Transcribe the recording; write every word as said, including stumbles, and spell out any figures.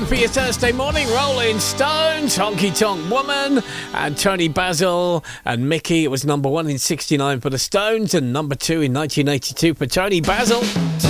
for your Thursday morning. Rolling Stones, Honky Tonk Woman, and Tony Basil and Mickey. It was number one in sixty-nine for the Stones and number two in nineteen eighty-two for Tony Basil.